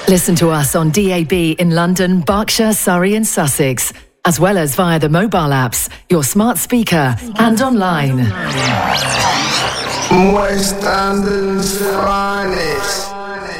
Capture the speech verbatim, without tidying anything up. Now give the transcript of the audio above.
Listen to us on D A B in London, Berkshire, Surrey and Sussex, as well as via the mobile apps, your smart speaker and online. West London's finest.